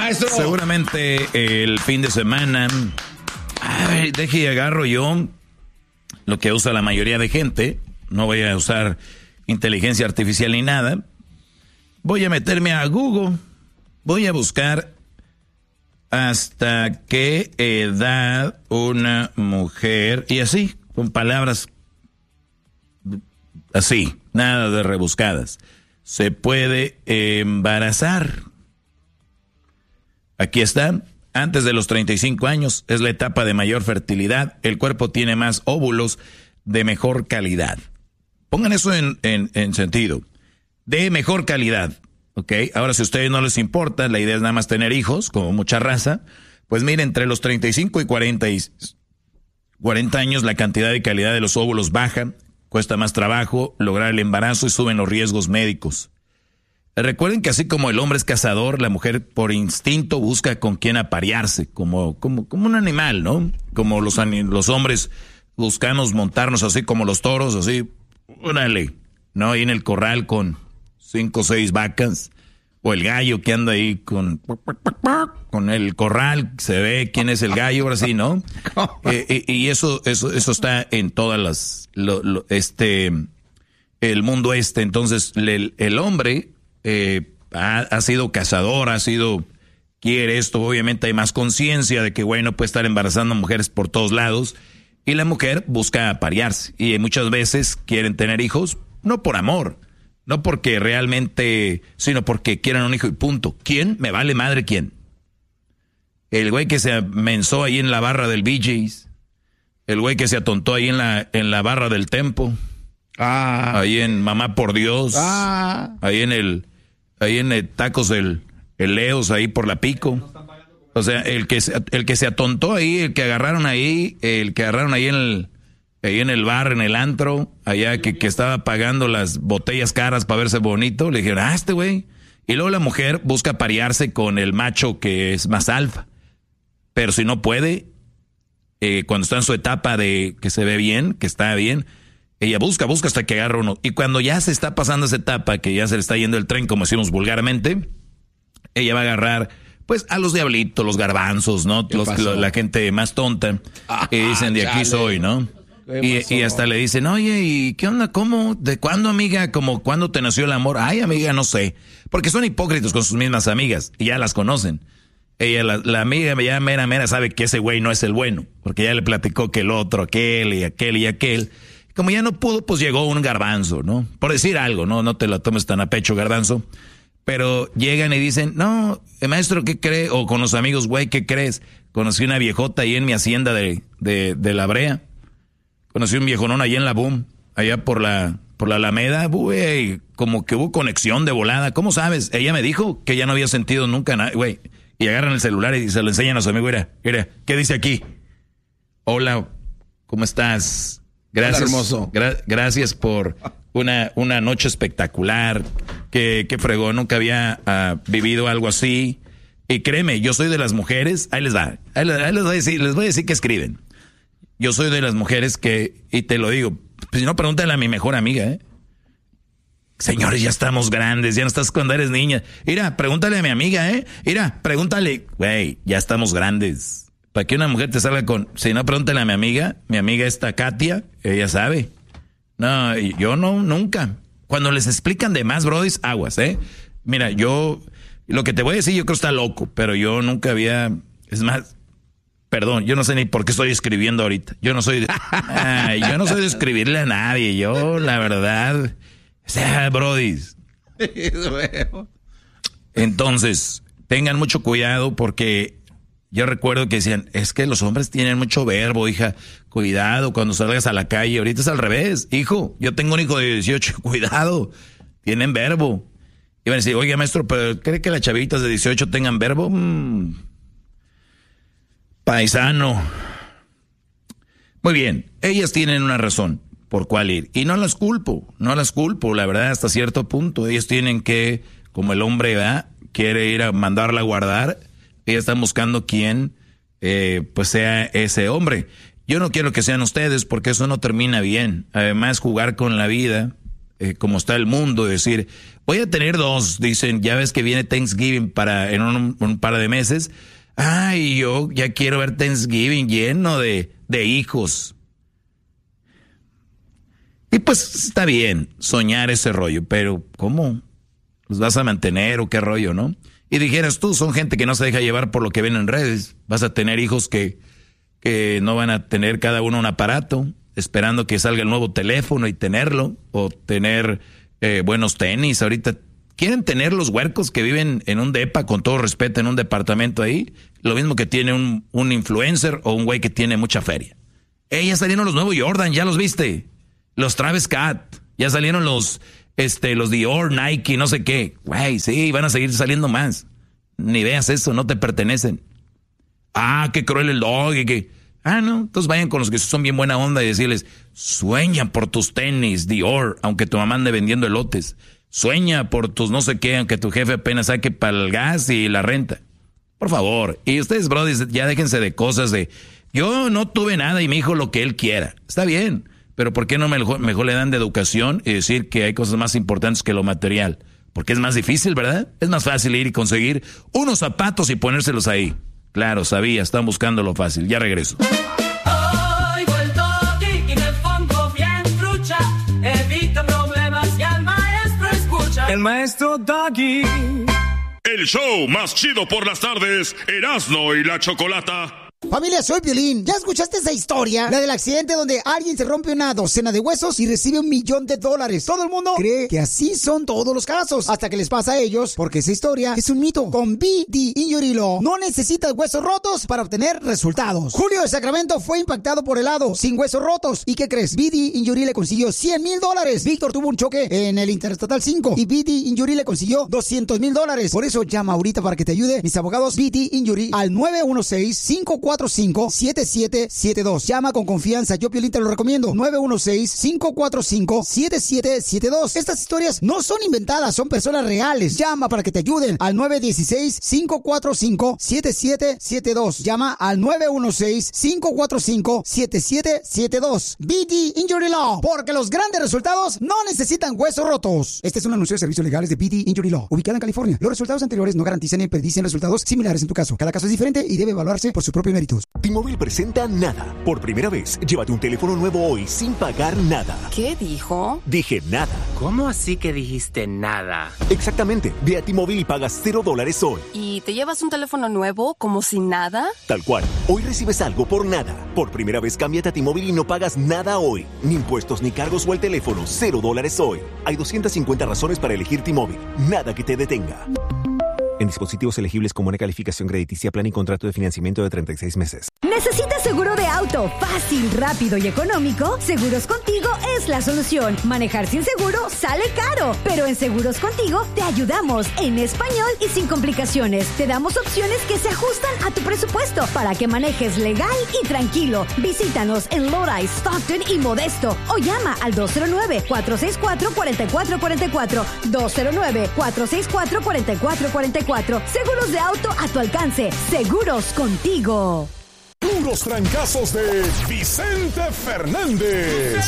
maestro. Seguramente el fin de semana. A ver, deje y agarro yo lo que usa la mayoría de gente. No voy a usar inteligencia artificial ni nada. Voy a meterme a Google. Voy a buscar hasta qué edad una mujer, y así, con palabras así, nada de rebuscadas, se puede embarazar. Aquí está. Antes de los 35 años es la etapa de mayor fertilidad. El cuerpo tiene más óvulos de mejor calidad. Pongan eso en sentido. De mejor calidad. ¿Ok? Ahora, si a ustedes no les importa, la idea es nada más tener hijos, como mucha raza, pues miren, entre los 35 y 40 años la cantidad y calidad de los óvulos baja, cuesta más trabajo lograr el embarazo y suben los riesgos médicos. Recuerden que así como el hombre es cazador, la mujer por instinto busca con quién aparearse, como un animal, ¿no? Como los hombres buscamos montarnos así como los toros, así, órale, ¿no? Ahí en el corral con 5 o 6 vacas, o el gallo que anda ahí con el corral, se ve quién es el gallo, ahora sí, ¿no? Y eso está en todas el mundo entonces el hombre ha sido cazador, quiere esto, obviamente hay más conciencia de que, no puede estar embarazando mujeres por todos lados, y la mujer busca aparearse, y muchas veces quieren tener hijos, no por amor, no porque realmente, sino porque quieren un hijo y punto. ¿Quién? Me vale madre quién. El güey que se mensó ahí en la barra del BJ's, el güey que se atontó ahí en la barra del Tempo, ahí en Mamá por Dios, ahí en el Tacos el Leos, ahí por la Pico. O sea, el que se atontó ahí, el que agarraron ahí en el bar, en el antro, allá que estaba pagando las botellas caras para verse bonito, le dijeron, este güey. Y luego la mujer busca aparearse con el macho que es más alfa. Pero si no puede, cuando está en su etapa de que se ve bien, que está bien, ella busca hasta que agarra uno. Y cuando ya se está pasando esa etapa, que ya se le está yendo el tren, como decimos vulgarmente, ella va a agarrar, pues, a los diablitos, los garbanzos, ¿no? La gente más tonta, que dicen, de aquí soy, ¿no? Y hasta le dicen, oye, ¿y qué onda? ¿Cómo? ¿De cuándo, amiga? ¿Cómo cuándo te nació el amor? Ay, amiga, no sé. Porque son hipócritas con sus mismas amigas y ya las conocen. Ella, la amiga ya mera sabe que ese güey no es el bueno, porque ya le platicó que el otro, aquel y aquel y aquel. Como ya no pudo, pues llegó un garbanzo, ¿no? Por decir algo, no te lo tomes tan a pecho, garbanzo. Pero llegan y dicen, no, maestro, ¿qué cree? O con los amigos, güey, ¿qué crees? Conocí una viejota ahí en mi hacienda de La Brea. Conocí un viejonón allá en la Boom, allá por la Alameda, güey, como que hubo conexión de volada. ¿Cómo sabes? Ella me dijo que ella no había sentido nunca nada, güey. Y agarran el celular y se lo enseñan a su amigo, mira, ¿qué dice aquí? Hola, ¿cómo estás? Gracias, hola, hermoso. Gracias por una noche espectacular. Qué fregón, nunca había vivido algo así. Y créeme, yo soy de las mujeres, ahí les voy a decir que escriben. Yo soy de las mujeres y te lo digo, pues si no, pregúntale a mi mejor amiga, Señores, ya estamos grandes, ya no estás cuando eres niña. Mira, pregúntale a mi amiga, Mira, pregúntale, güey, ya estamos grandes. Para que una mujer te salga si no, pregúntale a mi amiga esta Katia, ella sabe. No, yo no, nunca. Cuando les explican de más, brodis, aguas, Mira, lo que te voy a decir, yo creo que está loco, pero yo nunca es más... Perdón, yo no sé ni por qué estoy escribiendo ahorita. Yo no soy de escribirle a nadie. Yo, la verdad, brodis. Entonces, tengan mucho cuidado porque yo recuerdo que decían, es que los hombres tienen mucho verbo, hija. Cuidado cuando salgas a la calle. Ahorita es al revés, hijo. Yo tengo un hijo de 18, cuidado. Tienen verbo. Y van a decir, oiga, maestro, ¿pero cree que las chavitas de 18 tengan verbo? Paisano. Muy bien, ellas tienen una razón por cuál ir. Y no las culpo, la verdad, hasta cierto punto. Ellas tienen que, como el hombre quiere ir a mandarla a guardar, ellas están buscando quién pues sea ese hombre. Yo no quiero que sean ustedes porque eso no termina bien. Además, jugar con la vida, como está el mundo, decir, voy a tener 2, dicen, ya ves que viene Thanksgiving en un par de meses. Ay, yo ya quiero ver Thanksgiving lleno de hijos. Y pues está bien soñar ese rollo, pero ¿cómo los vas a mantener o qué rollo, no? Y dijeras tú, son gente que no se deja llevar por lo que ven en redes. Vas a tener hijos que no van a tener cada uno un aparato, esperando que salga el nuevo teléfono y tenerlo, o tener buenos tenis. Ahorita quieren tener los huercos que viven en un depa, con todo respeto, en un departamento ahí, lo mismo que tiene un influencer o un güey que tiene mucha feria. Ya salieron los nuevos Jordan, ¿ya los viste? Los Travis Scott, ya salieron los Dior, Nike, no sé qué. Güey, sí, van a seguir saliendo más. Ni veas eso, no te pertenecen. Ah, qué cruel el dog y que... Ah, no, entonces vayan con los que son bien buena onda y decirles, sueña por tus tenis, Dior, aunque tu mamá ande vendiendo elotes. Sueña por tus no sé qué, aunque tu jefe apenas saque para el gas y la renta. Por favor. Y ustedes, brothers, ya déjense de cosas de, yo no tuve nada y mi hijo lo que él quiera. Está bien, pero ¿por qué no mejor le dan de educación y decir que hay cosas más importantes que lo material? Porque es más difícil, ¿verdad? Es más fácil ir y conseguir unos zapatos y ponérselos ahí. Claro, sabía, están buscando lo fácil. Ya regreso. Oigo el doggy y me pongo bien trucha. Evito problemas y al maestro escucha. El maestro Doggy. El show más chido por las tardes, Erasmo y la Chocolata. Familia, soy Piolín. ¿Ya escuchaste esa historia? La del accidente donde alguien se rompe una docena de huesos y recibe $1 millón. Todo el mundo cree que así son todos los casos, hasta que les pasa a ellos, porque esa historia es un mito. Con BD Injury Law no necesitas huesos rotos para obtener resultados. Julio de Sacramento fue impactado por helado, sin huesos rotos. ¿Y qué crees? BD Injury le consiguió $100,000. Víctor tuvo un choque en el Interestatal 5 y BD Injury le consiguió $200,000. Por eso llama ahorita para que te ayude mis abogados BD Injury al 916-545-7772. Llama con confianza, yo Piolín te lo recomiendo. 916-545-7772. Estas historias no son inventadas, son personas reales. Llama para que te ayuden al 916-545-7772. Llama al 916-545-7772. BD Injury Law, porque los grandes resultados no necesitan huesos rotos. Este es un anuncio de servicios legales de BD Injury Law, ubicada en California. Los resultados anteriores no garantizan ni predicen resultados similares en tu caso. Cada caso es diferente y debe evaluarse por sus propios méritos. T-Mobile presenta Nada. Por primera vez, llévate un teléfono nuevo hoy sin pagar nada. ¿Qué dijo? Dije nada. ¿Cómo así que dijiste nada? Exactamente. Ve a T-Mobile y pagas $0 hoy. ¿Y te llevas un teléfono nuevo como si nada? Tal cual. Hoy recibes algo por nada. Por primera vez, cámbiate a T-Mobile y no pagas nada hoy. Ni impuestos, ni cargos o el teléfono. $0 hoy. Hay 250 razones para elegir T-Mobile. Nada que te detenga. En dispositivos elegibles con buena calificación crediticia, plan y contrato de financiamiento de 36 meses. ¿Necesitas seguro de auto fácil, rápido y económico? Seguros Contigo es la solución. Manejar sin seguro sale caro, pero en Seguros Contigo te ayudamos en español y sin complicaciones. Te damos opciones que se ajustan a tu presupuesto para que manejes legal y tranquilo. Visítanos en Lodi, Stockton y Modesto o llama al 209-464-4444. 209-464-4444. Seguros de auto a tu alcance. Seguros Contigo. Puros trancazos de Vicente Fernández.